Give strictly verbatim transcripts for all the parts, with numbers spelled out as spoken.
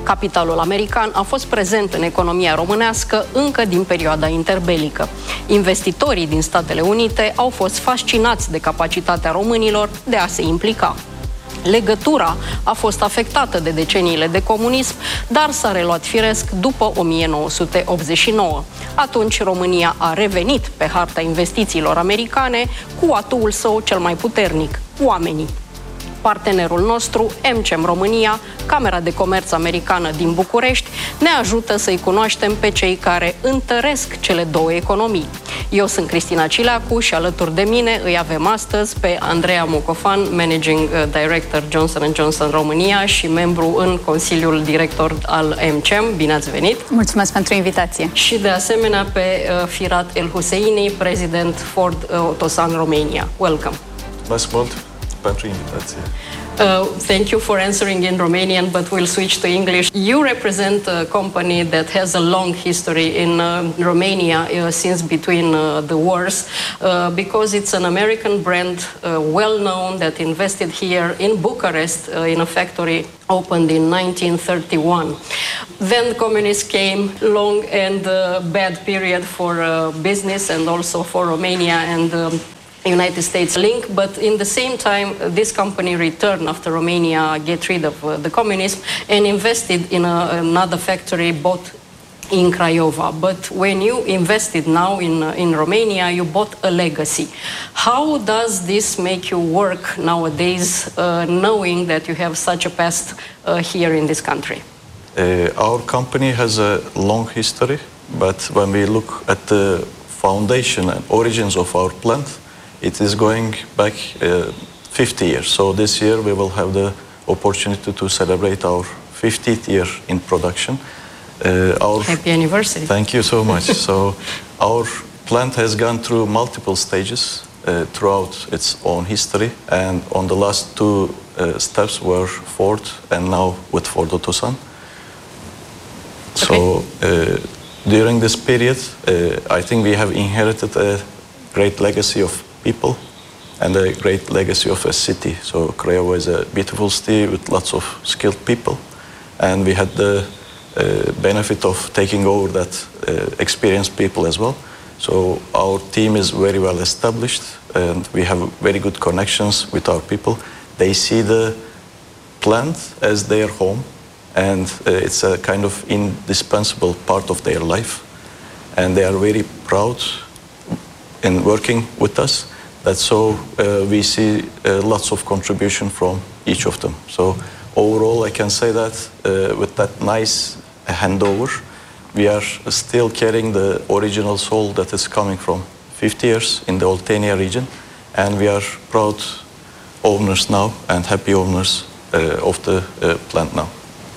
Capitalul american a fost prezent în economia românească încă din perioada interbelică. Investitorii din Statele Unite au fost fascinați de capacitatea românilor de a se implica. Legătura a fost afectată de deceniile de comunism, dar s-a reluat firesc după o mie nouă sute optzeci și nouă. Atunci România a revenit pe harta investițiilor americane cu atuul său cel mai puternic, oamenii. Partenerul nostru, AmCham România, Camera de Comerț Americană din București, ne ajută să-i cunoaștem pe cei care întăresc cele două economii. Eu sunt Cristina Cileacu și alături de mine îi avem astăzi pe Andreea Mocofan, Managing Director Johnson and Johnson România și membru în Consiliul Director al AmCham. Bine ați venit! Mulțumesc pentru invitație! Și de asemenea pe Firat El Husseini, President Ford Otosan Romania. Welcome! Mulțumesc mult pentru invitație. Uh, thank you for answering in Romanian, but we'll switch to English. You represent a company that has a long history in uh, Romania uh, since between uh, the wars, uh, because it's an American brand, uh, well known, that invested here in Bucharest uh, in a factory opened in nineteen thirty-one. Then the communists came, long and uh, bad period for uh, business and also for Romania and um, United States link, but in the same time, this company returned after Romania get rid of uh, the communism and invested in a, another factory bought in Craiova. But when you invested now in, uh, in Romania, you bought a legacy. How does this make you work nowadays, uh, knowing that you have such a past uh, here in this country? Uh, our company has a long history, but when we look at the foundation and origins of our plant, it is going back uh, fifty years. So this year we will have the opportunity to celebrate our fiftieth year in production. Uh, our, Happy anniversary. Thank you so much. So our plant has gone through multiple stages uh, throughout its own history, and on the last two uh, steps were Ford and now with Ford Otosan. Okay. So uh, during this period, uh, I think we have inherited a great legacy of people and a great legacy of a city. So Craiova is a beautiful city with lots of skilled people, and we had the uh, benefit of taking over that uh, experienced people as well. So our team is very well established and we have very good connections with our people. They see the plant as their home, and uh, it's a kind of indispensable part of their life, and they are very proud in working with us. That's so uh, we see uh, lots of contribution from each of them. So overall, I can say that uh, with that nice handover, we are still carrying the original soul that is coming from fifty years in the Oltenia region, and we are proud owners now and happy owners uh, of the uh, plant now.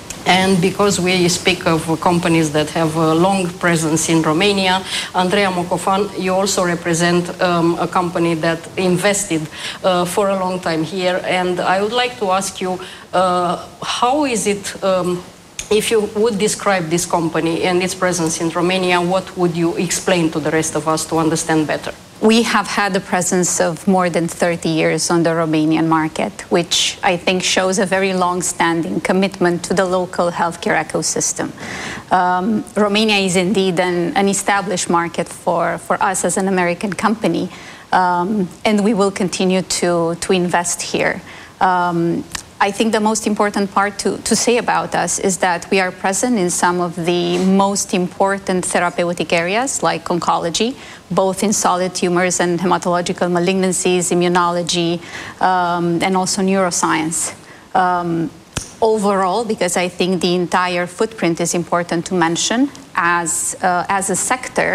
And because we speak of companies that have a long presence in Romania, Andreea Mocofan, you also represent um, a company that invested uh, for a long time here. And I would like to ask you, uh, how is it, um, if you would describe this company and its presence in Romania, what would you explain to the rest of us to understand better? We have had the presence of more than thirty years on the Romanian market, which I think shows a very long-standing commitment to the local healthcare ecosystem. Um, Romania is indeed an, an established market for, for us as an American company, um, and we will continue to, to invest here. Um, I think the most important part to, to say about us is that we are present in some of the most important therapeutic areas like oncology, both in solid tumors and hematological malignancies, immunology, um, and also neuroscience. Um, overall, because I think the entire footprint is important to mention, as, uh, as a sector,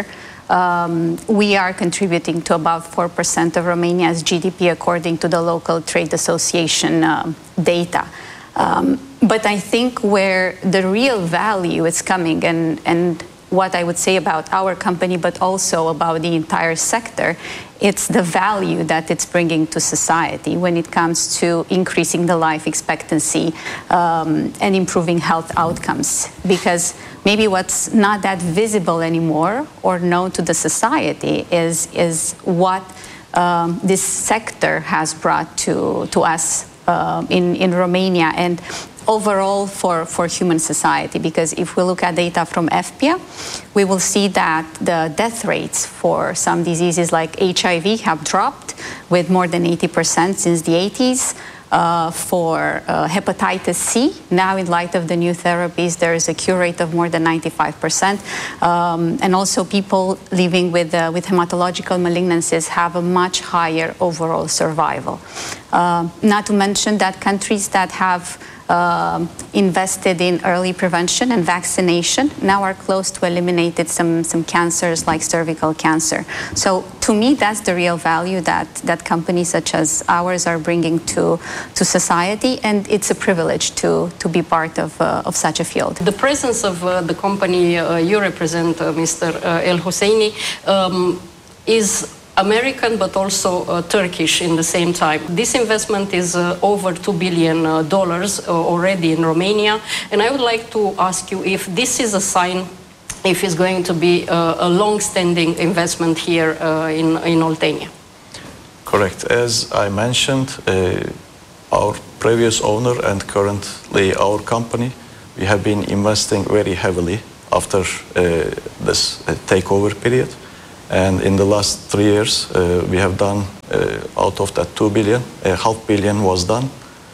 Um, we are contributing to about four percent of Romania's G D P according to the local trade association uh, data. Um, but I think where the real value is coming, and, and what I would say about our company, but also about the entire sector, it's the value that it's bringing to society when it comes to increasing the life expectancy um, and improving health outcomes. Because maybe what's not that visible anymore or known to the society is, is what um, this sector has brought to, to us uh, in, in Romania. And overall for, for human society, because if we look at data from F P A, we will see that the death rates for some diseases like H I V have dropped with more than eighty percent since the eighties. Uh, for uh, hepatitis C, now in light of the new therapies, there is a cure rate of more than ninety-five percent. Um, and also people living with, uh, with hematological malignancies have a much higher overall survival. Uh, not to mention that countries that have Uh, invested in early prevention and vaccination now are close to eliminated some, some cancers like cervical cancer. So to me, that's the real value that, that companies such as ours are bringing to, to society, and it's a privilege to, to be part of, uh, of such a field. The presence of uh, the company uh, you represent, uh, Mister El Husseini, um, is American but also uh, Turkish in the same time. This investment is uh, over two billion dollars uh, already in Romania, and I would like to ask you if this is a sign, if it's going to be uh, a long-standing investment here uh, in, in Oltenia. Correct. As I mentioned, uh, our previous owner and currently our company, we have been investing very heavily after uh, this uh, takeover period. And in the last three years, uh, we have done, uh, out of that two billion, a half billion was done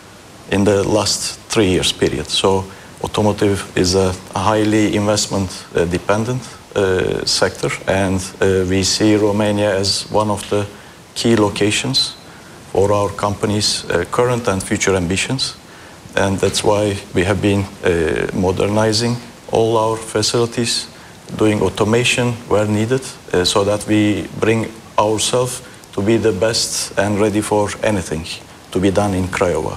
in the last three years period. So automotive is a highly investment uh, dependent uh, sector, and uh, we see Romania as one of the key locations for our company's uh, current and future ambitions. And that's why we have been uh, modernizing all our facilities, doing automation where needed, uh, so that we bring ourselves to be the best and ready for anything to be done in Craiova.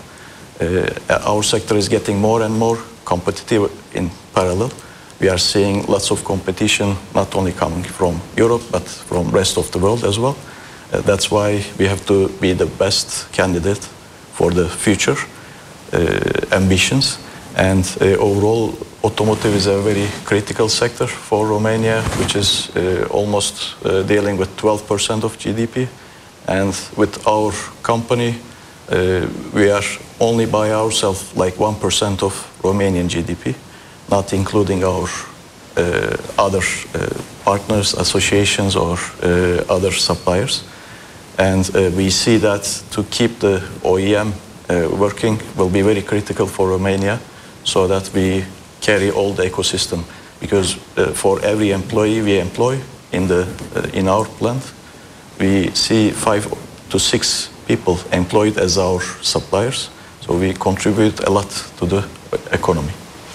Uh, our sector is getting more and more competitive in parallel. We are seeing lots of competition, not only coming from Europe, but from rest of the world as well. Uh, that's why we have to be the best candidate for the future uh, ambitions. And uh, overall, automotive is a very critical sector for Romania, which is uh, almost uh, dealing with twelve percent of G D P. And with our company, uh, we are only by ourselves like one percent of Romanian G D P, not including our uh, other uh, partners, associations, or uh, other suppliers. And uh, we see that to keep the O E M uh, working will be very critical for Romania, so that we carry all the ecosystem. Because uh, for every employee we employ in, the, uh, in our plant, we see five to six people employed as our suppliers. So we contribute a lot to the economy.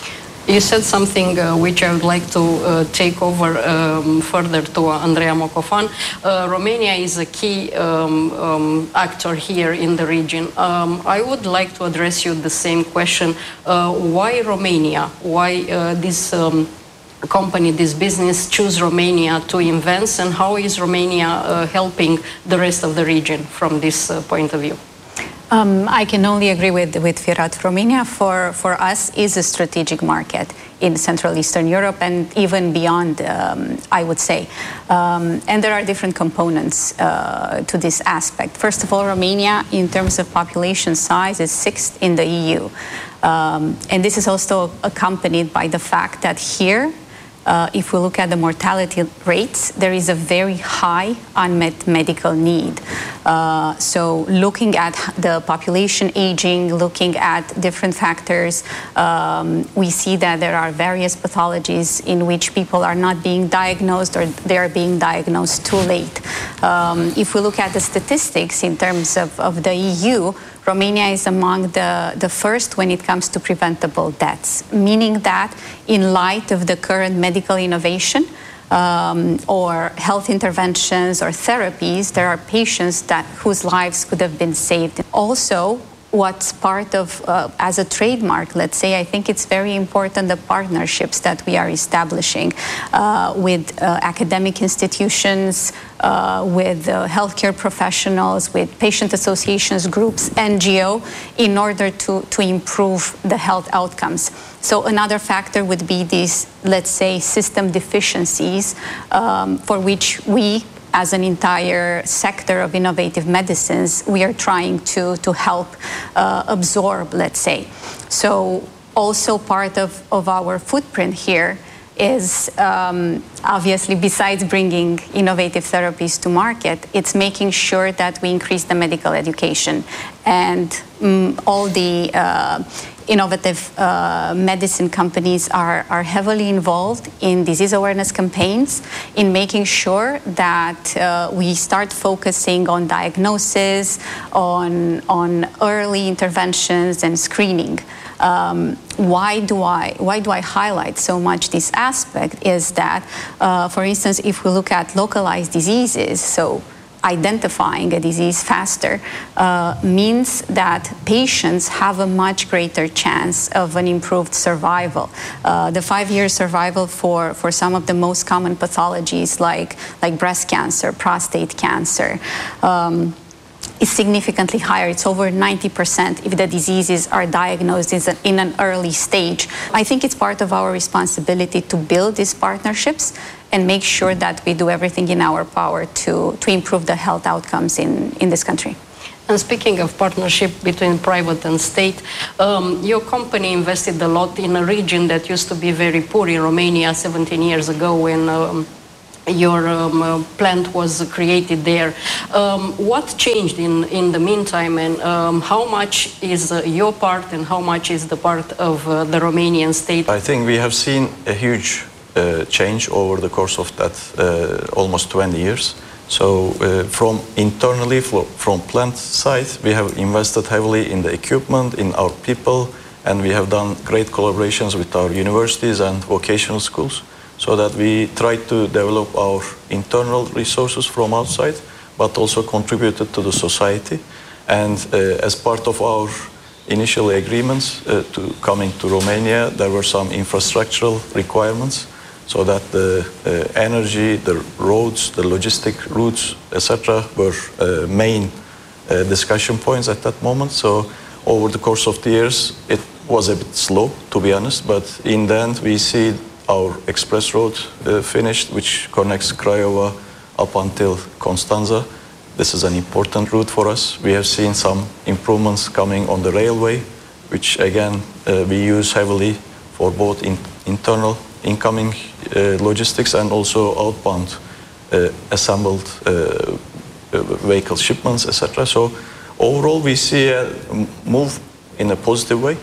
You said something uh, which I would like to uh, take over um, further to Andreea Mocofan. Uh, Romania is a key um, um, actor here in the region. Um, I would like to address you the same question. Uh, why Romania? Why uh, this um, company, this business, choose Romania to invest, and how is Romania uh, helping the rest of the region from this uh, point of view? Um, I can only agree with, with Firat. Romania, for, for us, is a strategic market in Central Eastern Europe and even beyond, um, I would say. Um, and there are different components uh, to this aspect. First of all, Romania, in terms of population size, is sixth in the E U. Um, and this is also accompanied by the fact that here, Uh, if we look at the mortality rates, there is a very high unmet medical need. Uh, so looking at the population aging, looking at different factors, um, we see that there are various pathologies in which people are not being diagnosed, or they are being diagnosed too late. Um, if we look at the statistics in terms of, of the E U, Romania is among the, the first when it comes to preventable deaths, meaning that in light of the current medical innovation um, or health interventions or therapies, there are patients that, whose lives could have been saved. Also, what's part of, uh, as a trademark, let's say, I think it's very important, the partnerships that we are establishing uh, with uh, academic institutions, uh, with uh, healthcare professionals, with patient associations, groups, N G O, in order to, to improve the health outcomes. So another factor would be these, let's say, system deficiencies um, for which we as an entire sector of innovative medicines, we are trying to, to help uh, absorb, let's say. So also part of, of our footprint here is um, obviously, besides bringing innovative therapies to market, it's making sure that we increase the medical education and um, all the uh, innovative uh, medicine companies are, are heavily involved in disease awareness campaigns, in making sure that uh, we start focusing on diagnosis, on, on early interventions and screening. Um, why do I why do I highlight so much this aspect is that, uh, for instance, if we look at localized diseases, so identifying a disease faster uh, means that patients have a much greater chance of an improved survival. Uh, the five-year survival for, for some of the most common pathologies like, like breast cancer, prostate cancer, um, is significantly higher. It's over ninety percent if the diseases are diagnosed in an early stage. I think it's part of our responsibility to build these partnerships and make sure that we do everything in our power to, to improve the health outcomes in, in this country. And speaking of partnership between private and state, um, your company invested a lot in a region that used to be very poor in Romania seventeen years ago when um, your um, uh, plant was created there. Um, what changed in, in the meantime, and um, how much is uh, your part and how much is the part of uh, the Romanian state? I think we have seen a huge uh, change over the course of that uh, almost twenty years. So uh, from internally, from plant side, we have invested heavily in the equipment, in our people, and we have done great collaborations with our universities and vocational schools, so that we try to develop our internal resources from outside, but also contributed to the society. And uh, as part of our initial agreements uh, to coming to Romania, there were some infrastructural requirements, so that the uh, energy, the roads, the logistic routes, et cetera, were uh, main uh, discussion points at that moment. So over the course of the years, it was a bit slow, to be honest, but in the end, we see our express road uh, finished, which connects Craiova up until Constanța. This is an important route for us. We have seen some improvements coming on the railway, which again uh, we use heavily for both in internal incoming uh, logistics and also outbound uh, assembled uh, vehicle shipments, et cetera. So overall, we see a move in a positive way.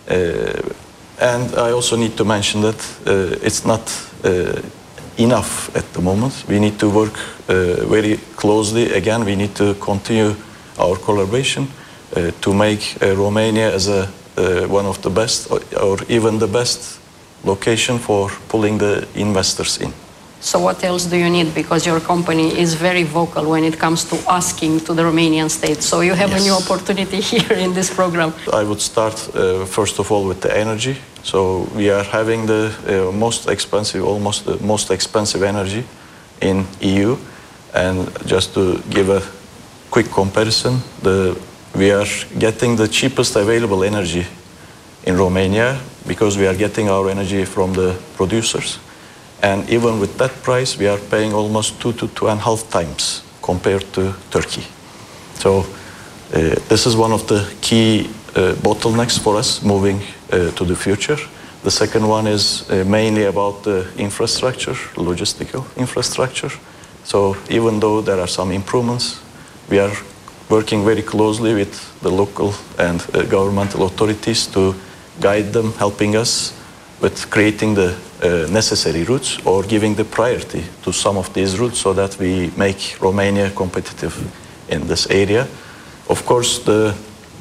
Uh, And I also need to mention that uh, it's not uh, enough at the moment. We need to work uh, very closely. Again, we need to continue our collaboration uh, to make uh, Romania as a, uh, one of the best or, or even the best location for pulling the investors in. So what else do you need? Because your company is very vocal when it comes to asking to the Romanian state. So you have yes. a new opportunity here in this program. I would start uh, first of all with the energy. So we are having the uh, most expensive, almost the most expensive energy in E U. And just to give a quick comparison, the, we are getting the cheapest available energy in Romania because we are getting our energy from the producers. And even with that price, we are paying almost two to two and a half times compared to Turkey. So uh, this is one of the key uh, bottlenecks for us moving uh, to the future. The second one is uh, mainly about the infrastructure, logistical infrastructure. So even though there are some improvements, we are working very closely with the local and uh, governmental authorities to guide them, helping us with creating the uh, necessary routes or giving the priority to some of these routes so that we make Romania competitive in this area. Of course, the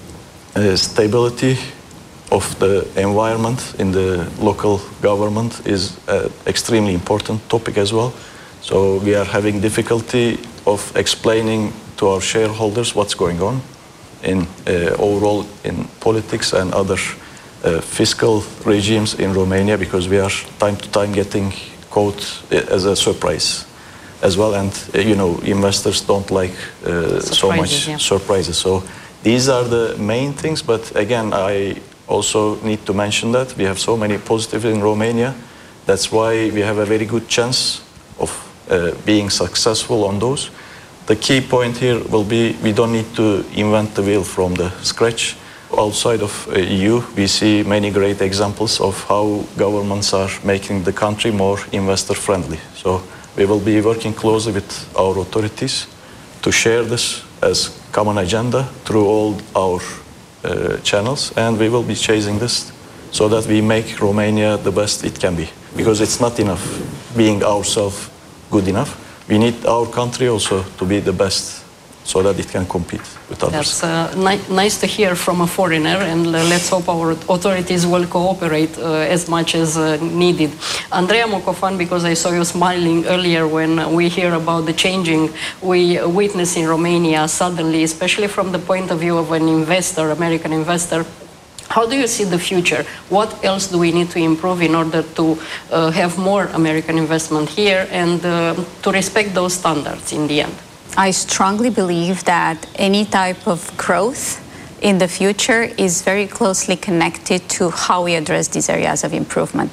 uh, stability of the environment in the local government is an extremely important topic as well. So we are having difficulty of explaining to our shareholders what's going on in uh, overall in politics and other Uh, fiscal regimes in Romania, because we are time to time getting caught as a surprise as well, and uh, you know, investors don't like uh, so much yeah. surprises. So these are the main things, but again, I also need to mention that we have so many positives in Romania. That's why we have a very good chance of uh, being successful on those. The key point here will be we don't need to invent the wheel from the scratch. Outside of uh, E U, we see many great examples of how governments are making the country more investor-friendly. So we will be working closely with our authorities to share this as common agenda through all our uh, channels, and we will be chasing this so that we make Romania the best it can be. Because it's not enough being ourselves good enough. We need our country also to be the best so that it can compete with others. That's uh, ni nice to hear from a foreigner, and uh, let's hope our authorities will cooperate uh, as much as uh, needed. Andreea Mocofan, because I saw you smiling earlier when we hear about the changing we witness in Romania suddenly, especially from the point of view of an investor, American investor. How do you see the future? What else do we need to improve in order to uh, have more American investment here and uh, to respect those standards in the end? I strongly believe that any type of growth in the future is very closely connected to how we address these areas of improvement.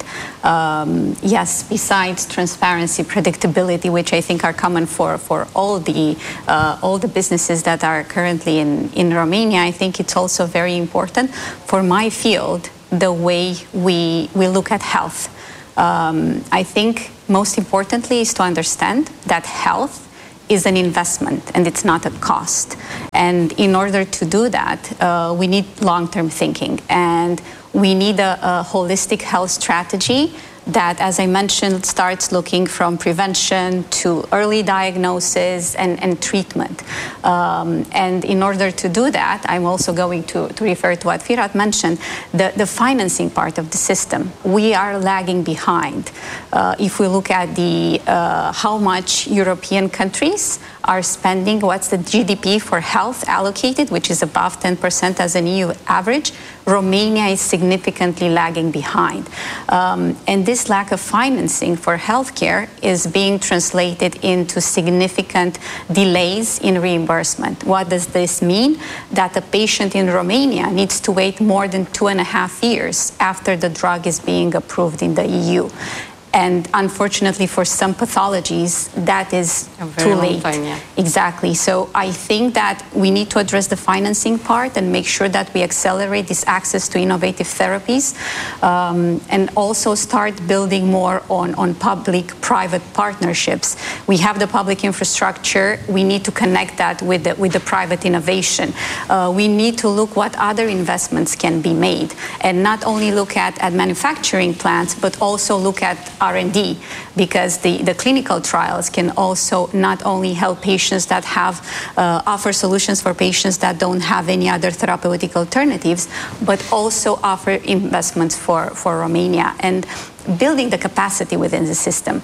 Um, yes, besides transparency, predictability, which I think are common for, for all the uh, all the businesses that are currently in, in Romania, I think it's also very important for my field, the way we, we look at health. Um, I think most importantly is to understand that health is an investment and it's not a cost. And in order to do that, uh, we need long-term thinking, and we need a, a holistic health strategy that, as I mentioned, starts looking from prevention to early diagnosis and, and treatment. Um, and in order to do that, I'm also going to, to refer to what Firat mentioned, the, the financing part of the system. We are lagging behind. Uh, if we look at the uh, how much European countries are spending, what's the G D P for health allocated, which is above ten percent as an E U average, Romania is significantly lagging behind. Um, and this lack of financing for healthcare is being translated into significant delays in reimbursement. What does this mean? That a patient in Romania needs to wait more than two and a half years after the drug is being approved in the E U. And unfortunately, for some pathologies, that is too late. Time, yeah. Exactly. So I think that we need to address the financing part and make sure that we accelerate this access to innovative therapies, um, and also start building more on, on public-private partnerships. We have the public infrastructure. We need to connect that with the, with the private innovation. Uh, we need to look what other investments can be made, and not only look at, at manufacturing plants, but also look at R and D, because the, the clinical trials can also not only help patients that have, uh, offer solutions for patients that don't have any other therapeutic alternatives, but also offer investments for, for Romania and building the capacity within the system.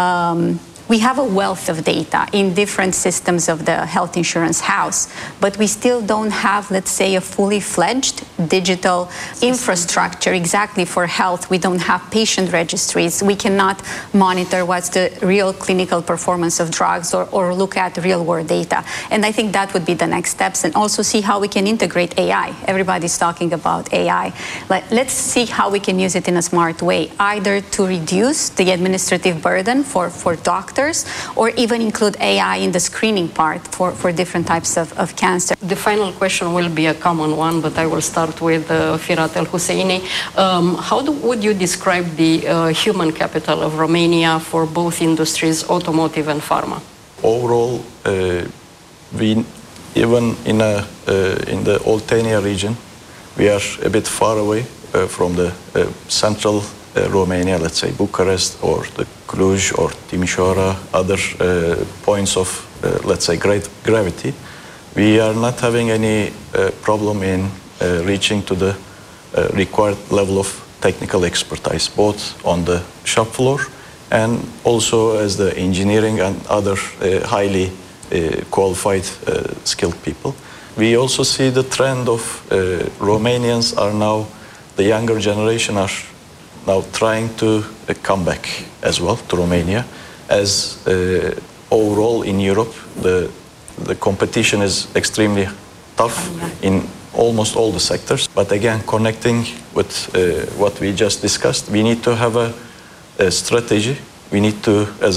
Um, We have a wealth of data in different systems of the health insurance house, but we still don't have, let's say, a fully fledged digital infrastructure exactly for health. We don't have patient registries. We cannot monitor what's the real clinical performance of drugs, or, or look at real world data. And I think that would be the next steps, and also see how we can integrate A I. Everybody's talking about A I. Let's see how we can use it in a smart way, either to reduce the administrative burden for, for doctors, or even include A I in the screening part for, for different types of, of cancer. The final question will be a common one, but I will start with uh, Firat El-Husseini. Um, how do, would you describe the uh, human capital of Romania for both industries, automotive and pharma? Overall, uh, we, even in, a, uh, in the Oltenia region, we are a bit far away uh, from the uh, central Uh, Romania, let's say Bucharest or the Cluj or Timișoara, other uh, points of, uh, let's say, great gravity. We are not having any uh, problem in uh, reaching to the uh, required level of technical expertise, both on the shop floor and also as the engineering and other uh, highly uh, qualified, uh, skilled people. We also see the trend of uh, Romanians are now, the younger generation are now trying to uh, come back as well to Romania, as uh, overall in Europe the the competition is extremely tough in almost all the sectors. But again, connecting with uh, what we just discussed, we need to have a, a strategy. We need to, as a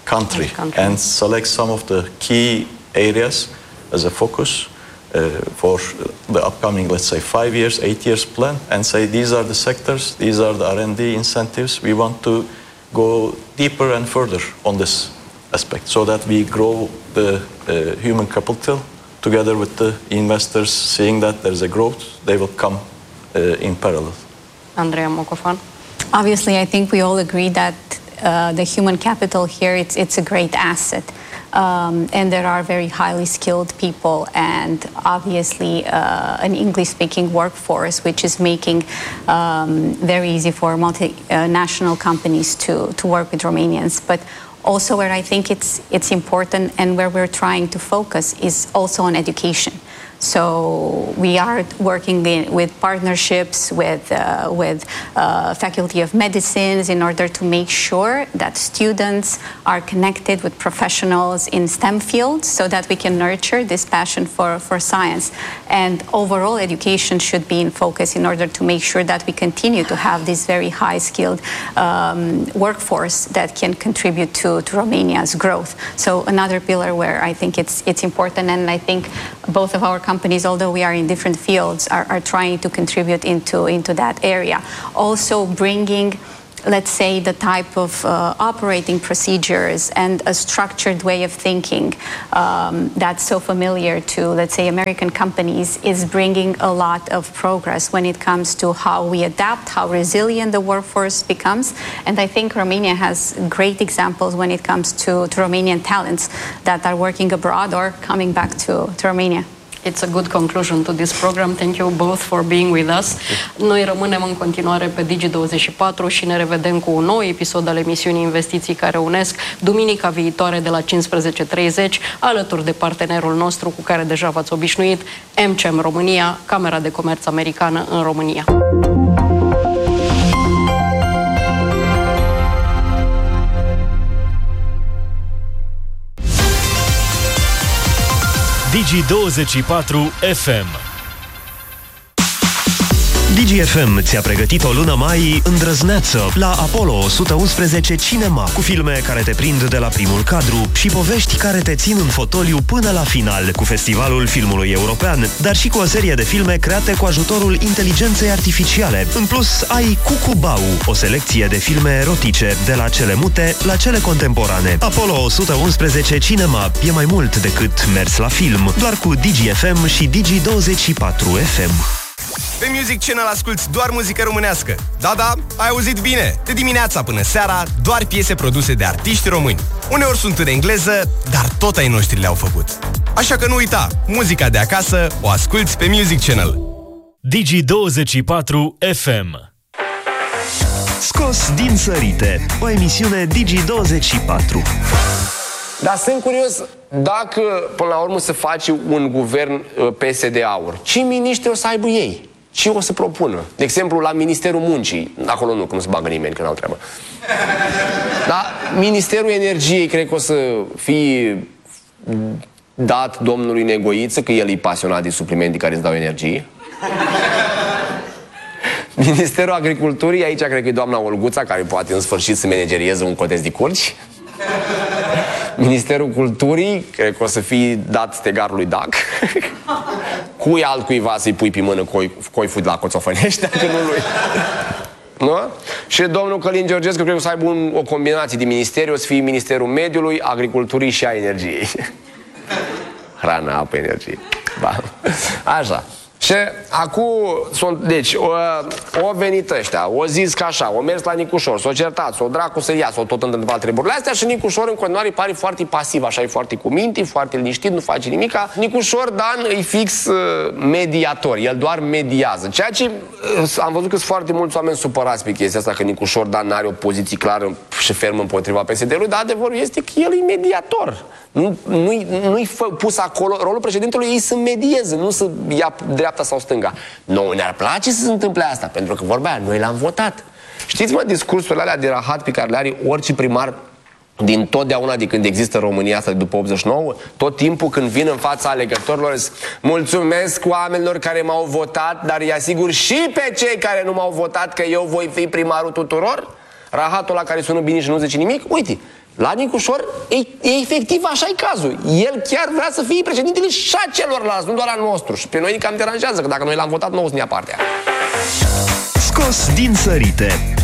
country, country and select some of the key areas as a focus uh, for the upcoming, let's say, five years, eight years plan, and say these are the sectors, these are the R and D incentives. We want to go deeper and further on this aspect so that we grow the uh, human capital together with the investors, seeing that there's a growth, they will come uh, in parallel. Andreea Mocofan. Obviously, I think we all agree that uh, the human capital here, it's, it's a great asset. Um, and there are very highly skilled people and obviously uh, an English-speaking workforce, which is making um, very easy for multinational companies to, to work with Romanians. But also where I think it's, it's important and where we're trying to focus is also on education. So we are working in, with partnerships with, uh, with uh, Faculty of Medicines in order to make sure that students are connected with professionals in STEM fields so that we can nurture this passion for, for science. And overall education should be in focus in order to make sure that we continue to have this very high-skilled um, workforce that can contribute to, to Romania's growth. So another pillar where I think it's, it's important, and I think both of our companies companies, although we are in different fields, are, are trying to contribute into, into that area. Also bringing, let's say, the type of uh, operating procedures and a structured way of thinking um, that's so familiar to, let's say, American companies is bringing a lot of progress when it comes to how we adapt, how resilient the workforce becomes. And I think Romania has great examples when it comes to, to Romanian talents that are working abroad or coming back to, to Romania. It's a good conclusion to this program. Thank you both for being with us. Noi rămânem în continuare pe Digi douăzeci și patru și ne revedem cu un nou episod al emisiunii Investiții care unesc, duminica viitoare de la cincisprezece treizeci, alături de partenerul nostru cu care deja v-ați obișnuit, M C M România, Camera de Comerț Americană în România. Digi douăzeci și patru F M. Digi F M ți-a pregătit o lună mai îndrăzneață la Apollo o sută unsprezece Cinema, cu filme care te prind de la primul cadru și povești care te țin în fotoliu până la final, cu Festivalul Filmului European, dar și cu o serie de filme create cu ajutorul inteligenței artificiale. În plus, ai Cucubau, o selecție de filme erotice, de la cele mute la cele contemporane. Apollo o sută unsprezece Cinema e mai mult decât mers la film, doar cu Digi F M și Digi douăzeci și patru F M. Pe Music Channel asculti doar muzică românească. Da, da, ai auzit bine. De dimineața până seara, doar piese produse de artiști români. Uneori sunt în engleză, dar tot ai noștri le-au făcut. Așa că nu uita, muzica de acasă o asculti pe Music Channel. Digi douăzeci și patru F M. Scos din sărite, o emisiune Digi douăzeci și patru. Dar sunt curios dacă, până la urmă, se face un guvern P S D-aur. Ce miniștri o să aibă ei? Ce o să propună? De exemplu, la Ministerul Muncii. Acolo nu, că nu se bagă nimeni, că n-au treabă. Dar Ministerul Energiei cred că o să fie dat domnului Negoiță, că el e pasionat de suplimente care îți dau energie. Ministerul Agriculturii, aici cred că e doamna Olguța, care poate în sfârșit să managerieze un coteț de curci. Ministerul Culturii, cred că o să fie dat stegarului Dac. Cui altcuiva să-i pui pe mână coi, coiful de la Coțofănești, dacă nu lui. Nu? Și domnul Călin Georgescu, cred că o să aibă un, o combinație de ministeri, o să fie Ministerul Mediului, Agriculturii și a Energiei. Hrana, apă, energie. Ba. Așa. Și acum, sunt, deci, o, o venit ăștia, o zis că așa, o mers la Nicușor, s-o certat, s-o dracu să ia, s-o tot întâmplat treburile astea și Nicușor în continuare pare foarte pasiv, așa, e foarte cu minte, foarte liniștit, nu face nimica. Nicușor Dan e fix uh, mediator, el doar mediază, ceea ce uh, am văzut că sunt foarte mulți oameni supărați pe chestia asta, că Nicușor Dan are o poziție clară și fermă împotriva P S D-ului, dar adevărul este că el e mediator. Nu, nu-i, nu-i pus acolo, rolul președintelui ei să medieze, nu să ia dreapta sau stânga. Noi ne-ar place să se întâmple asta, pentru că vorba aia, noi l-am votat. Știți, mă, discursurile alea de rahat pe care le are orice primar din totdeauna de când există România asta după optzeci și nouă, tot timpul când vin în fața alegătorilor, mulțumesc oamenilor care m-au votat, dar îi asigur și pe cei care nu m-au votat că eu voi fi primarul tuturor. Rahatul ăla care sună bine și nu zice nimic, uite, La Nicușor, e, e efectiv așa-i cazul. El chiar vrea să fie președintele și a celorlalți, nu doar al nostru. Și pe noi cam deranjează, că dacă noi l-am votat, nouă sunt partea. Scos din sărite.